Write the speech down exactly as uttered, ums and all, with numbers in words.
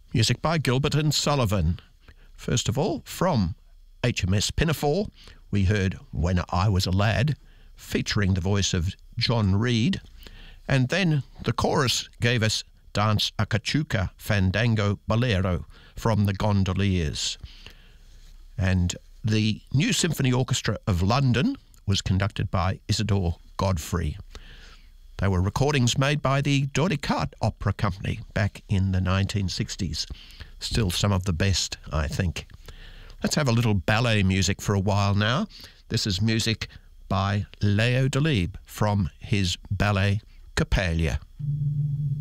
Music by Gilbert and Sullivan. First of all, from H M S Pinafore, we heard When I Was a Lad, featuring the voice of John Reed. And then the chorus gave us Dance a Cachuca Fandango Bolero from the Gondoliers. And the New Symphony Orchestra of London was conducted by Isidore Godfrey. They were recordings made by the Doricat Opera Company back in the nineteen sixties. Still some of the best, I think. Let's have a little ballet music for a while now. This is music by Leo Delibes from his ballet Coppelia.